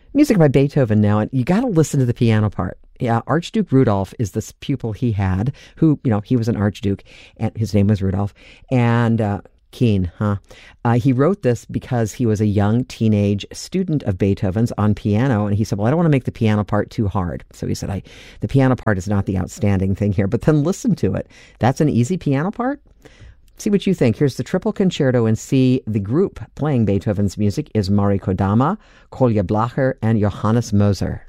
Music by Beethoven now, and you got to listen to the piano part. Yeah, Archduke Rudolph is this pupil he had, who, he was an archduke, and his name was Rudolph, and keen, huh? He wrote this because he was a young teenage student of Beethoven's on piano, and he said, well, I don't want to make the piano part too hard. So he said, the piano part is not the outstanding thing here, but then listen to it. That's an easy piano part? See what you think. Here's the Triple Concerto in C. The group playing Beethoven's music is Mari Kodama, Kolja Blacher, and Johannes Moser.